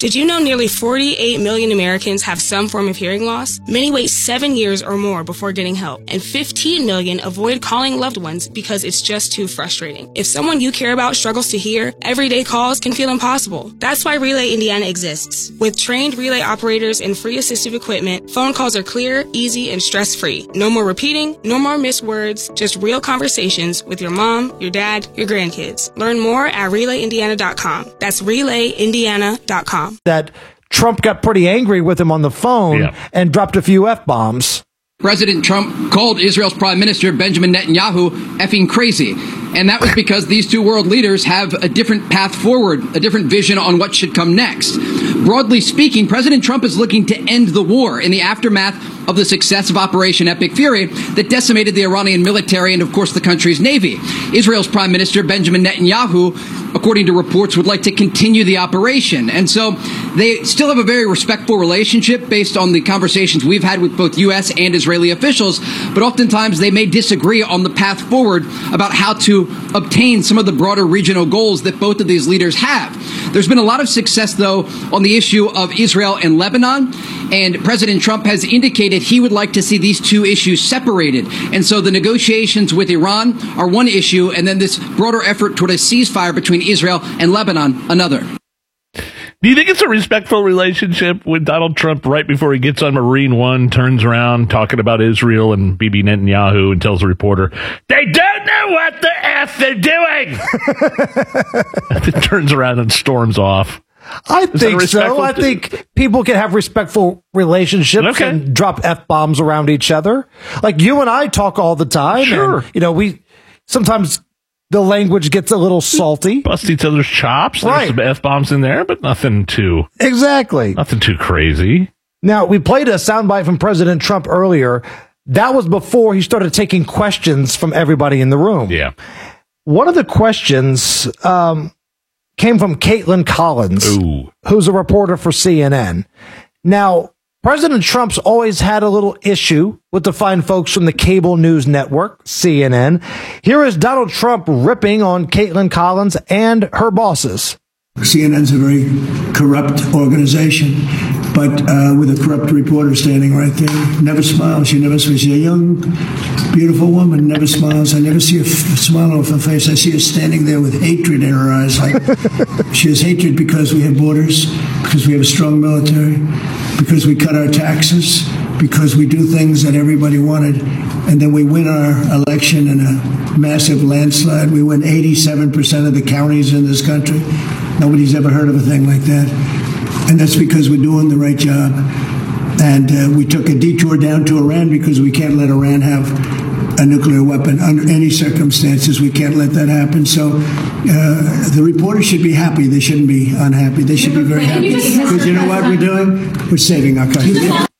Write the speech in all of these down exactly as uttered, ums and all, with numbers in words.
Did you know nearly forty-eight million Americans have some form of hearing loss? Many wait seven years or more before getting help, and fifteen million avoid calling loved ones because it's just too frustrating. If someone you care about struggles to hear, everyday calls can feel impossible. That's why Relay Indiana exists. With trained relay operators and free assistive equipment, phone calls are clear, easy, and stress-free. No more repeating, no more missed words, just real conversations with your mom, your dad, your grandkids. Learn more at relay indiana dot com. That's relay indiana dot com. That Trump got pretty angry with him on the phone yeah. and dropped a few F-bombs. President Trump called Israel's Prime Minister Benjamin Netanyahu effing crazy. And that was because these two world leaders have a different path forward, a different vision on what should come next. Broadly speaking, President Trump is looking to end the war in the aftermath of the success of Operation Epic Fury that decimated the Iranian military and, of course, the country's navy. Israel's Prime Minister Benjamin Netanyahu, according to reports, would like to continue the operation. And so they still have a very respectful relationship based on the conversations we've had with both U S and Israeli officials, but oftentimes they may disagree on the path forward about how to obtain some of the broader regional goals that both of these leaders have. There's been a lot of success, though, on the issue of Israel and Lebanon, and President Trump has indicated he would like to see these two issues separated. And so the negotiations with Iran are one issue, and then this broader effort toward a ceasefire between Israel and Lebanon, another. Do you think it's a respectful relationship with Donald Trump right before he gets on Marine One, turns around talking about Israel and Bibi Netanyahu and tells a reporter, they don't know what the F they're doing? And then turns around and storms off. I think so. I think people can have respectful relationships okay. and drop F-bombs around each other. Like you and I talk all the time. Sure. And, you know, we sometimes the language gets a little salty. Bust each other's chops. There's right. some F-bombs in there, but nothing too... Exactly. Nothing too crazy. Now, we played a soundbite from President Trump earlier. That was before he started taking questions from everybody in the room. Yeah. One of the questions um, came from Caitlin Collins, Ooh. who's a reporter for C N N. Now, President Trump's always had a little issue with the fine folks from the cable news network, C N N. Here is Donald Trump ripping on Caitlin Collins and her bosses. C N N's a very corrupt organization, but uh, with a corrupt reporter standing right there. Never smiles. She never smiles. She's a young, beautiful woman, never smiles. I never see a f- smile off her face. I see her standing there with hatred in her eyes. Like she has hatred because we have borders, because we have a strong military, because we cut our taxes, because we do things that everybody wanted, and then we win our election in a massive landslide. We win eighty-seven percent of the counties in this country. Nobody's ever heard of a thing like that. And that's because we're doing the right job. And uh, we took a detour down to Iran because we can't let Iran have a nuclear weapon under any circumstances. We can't let that happen. So uh, the reporters should be happy. They shouldn't be unhappy. They should be very happy. Because you know what we're doing? We're saving our country.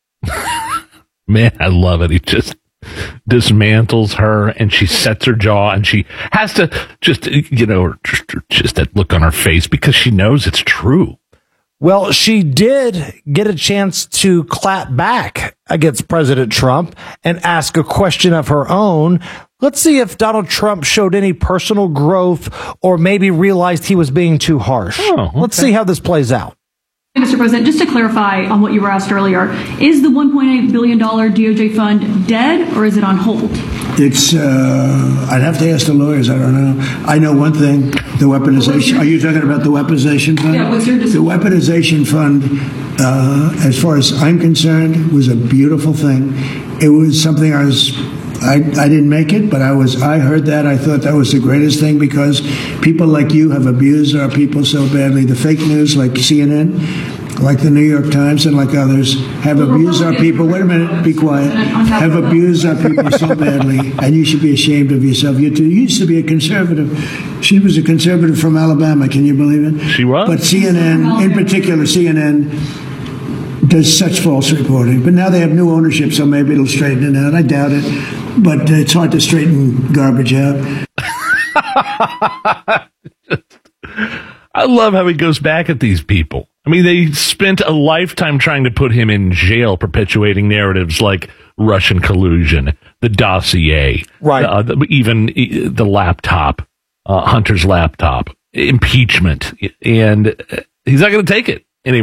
Man, I love it. He just dismantles her and she sets her jaw and she has to just, you know, just, just that look on her face because she knows it's true. Well, she did get a chance to clap back against President Trump and ask a question of her own. Let's see if Donald Trump showed any personal growth or maybe realized he was being too harsh. Oh, okay. Let's see how this plays out. Mister President, just to clarify on what you were asked earlier, is the one point eight billion dollars D O J fund dead or is it on hold? It's, uh, I'd have to ask the lawyers. I don't know. I know one thing, the weaponization. Are you talking about the weaponization fund? Yeah, what's your decision? The weaponization fund, uh, as far as I'm concerned, was a beautiful thing. It was something I was, I, I didn't make it, but I was, I heard that. I thought that was the greatest thing because people like you have abused our people so badly. The fake news like C N N, like the New York Times and like others have abused our people. Wait a minute, be quiet. Have abused our people so badly, and you should be ashamed of yourself. You, too, you used to be a conservative. She was a conservative from Alabama. Can you believe it? She was. But C N N, in particular, C N N does such false reporting. But now they have new ownership, so maybe it'll straighten it out. I doubt it, but it's hard to straighten garbage out. I love how he goes back at these people. I mean, they spent a lifetime trying to put him in jail, perpetuating narratives like Russian collusion, the dossier, right? Uh, the, even the laptop, uh, Hunter's laptop, impeachment, and he's not going to take it.